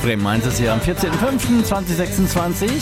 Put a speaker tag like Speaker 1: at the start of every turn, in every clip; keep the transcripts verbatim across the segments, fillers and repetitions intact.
Speaker 1: Bremen eins ist hier am vierzehnten fünften zweitausendsechsundzwanzig.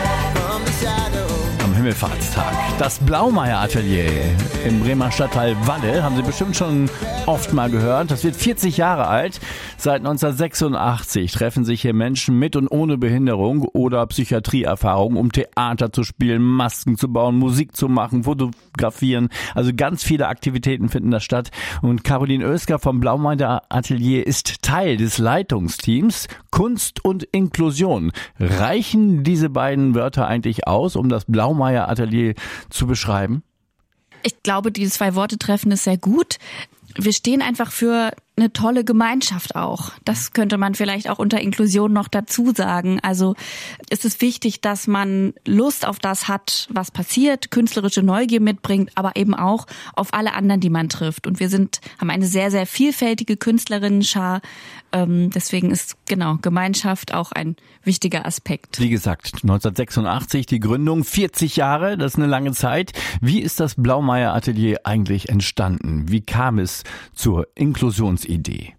Speaker 1: Am Himmelfahrtstag. Das Blaumeier Atelier im Bremer Stadtteil Walle, haben Sie bestimmt schon oft mal gehört. Das wird vierzig Jahre alt. Seit neunzehnhundertsechsundachtzig treffen sich hier Menschen mit und ohne Behinderung oder Psychiatrieerfahrung, um Theater zu spielen, Masken zu bauen, Musik zu machen, fotografieren. Also ganz viele Aktivitäten finden da statt. Und Caroline Oesker vom Blaumeier Atelier ist Teil des Leitungsteams Kunst und Inklusion. Reichen diese beiden Wörter eigentlich aus, um das Blaumeier Atelier zu beschreiben?
Speaker 2: Ich glaube, die zwei Worte treffen es sehr gut. Wir stehen einfach für eine tolle Gemeinschaft auch. Das könnte man vielleicht auch unter Inklusion noch dazu sagen. Also ist es wichtig, dass man Lust auf das hat, was passiert, künstlerische Neugier mitbringt, aber eben auch auf alle anderen, die man trifft. Und wir sind, haben eine sehr, sehr vielfältige Künstlerinnen-Schar. Ähm, deswegen ist genau Gemeinschaft auch ein wichtiger Aspekt.
Speaker 1: Wie gesagt, neunzehnhundertsechsundachtzig die Gründung, vierzig Jahre, das ist eine lange Zeit. Wie ist das Blaumeier Atelier eigentlich entstanden? Wie kam es zur Inklusionsidee?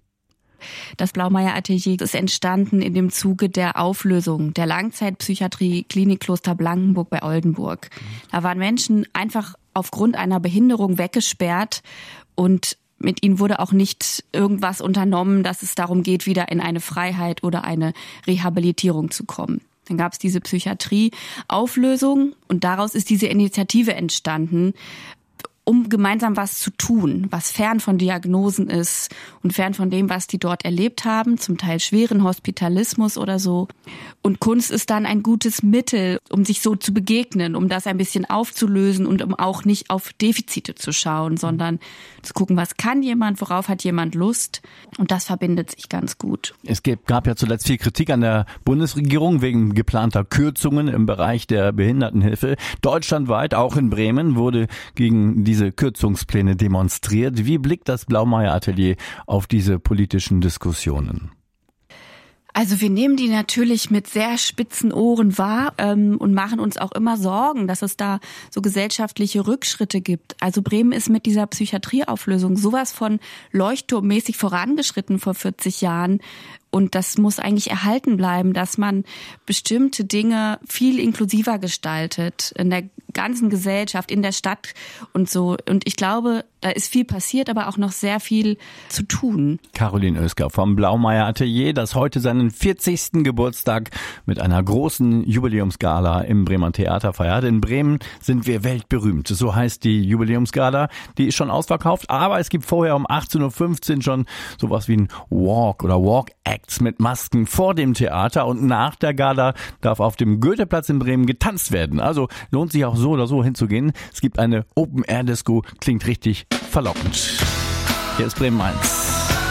Speaker 2: Das Blaumeier Atelier ist entstanden in dem Zuge der Auflösung der Langzeitpsychiatrie Klinik Kloster Blankenburg bei Oldenburg. Da waren Menschen einfach aufgrund einer Behinderung weggesperrt und mit ihnen wurde auch nicht irgendwas unternommen, dass es darum geht, wieder in eine Freiheit oder eine Rehabilitierung zu kommen. Dann gab es diese Psychiatrie-Auflösung und daraus ist diese Initiative entstanden, um gemeinsam was zu tun, was fern von Diagnosen ist und fern von dem, was die dort erlebt haben, zum Teil schweren Hospitalismus oder so. Und Kunst ist dann ein gutes Mittel, um sich so zu begegnen, um das ein bisschen aufzulösen und um auch nicht auf Defizite zu schauen, sondern zu gucken, was kann jemand, worauf hat jemand Lust. Und das verbindet sich ganz gut.
Speaker 1: Es gab ja zuletzt viel Kritik an der Bundesregierung wegen geplanter Kürzungen im Bereich der Behindertenhilfe. Deutschlandweit, auch in Bremen, wurde gegen diese Diese Kürzungspläne demonstriert. Wie blickt das Blaumeier Atelier auf diese politischen Diskussionen?
Speaker 2: Also wir nehmen die natürlich mit sehr spitzen Ohren wahr ähm, und machen uns auch immer Sorgen, dass es da so gesellschaftliche Rückschritte gibt. Also Bremen ist mit dieser Psychiatrieauflösung sowas von leuchtturmmäßig vorangeschritten vor vierzig Jahren. Und das muss eigentlich erhalten bleiben, dass man bestimmte Dinge viel inklusiver gestaltet in der ganzen Gesellschaft, in der Stadt und so. Und ich glaube, da ist viel passiert, aber auch noch sehr viel zu tun.
Speaker 1: Caroline Oesker vom Blaumeier Atelier, das heute seinen vierzigsten Geburtstag mit einer großen Jubiläumsgala im Bremer Theater feiert. In Bremen sind wir weltberühmt. So heißt die Jubiläumsgala. Die ist schon ausverkauft, aber es gibt vorher um achtzehn Uhr fünfzehn schon sowas wie ein Walk oder Walk-Acts mit Masken vor dem Theater und nach der Gala darf auf dem Goetheplatz in Bremen getanzt werden. Also lohnt sich auch so oder so hinzugehen. Es gibt eine Open-Air-Disco, klingt richtig verlockend. Hier ist Bremen eins.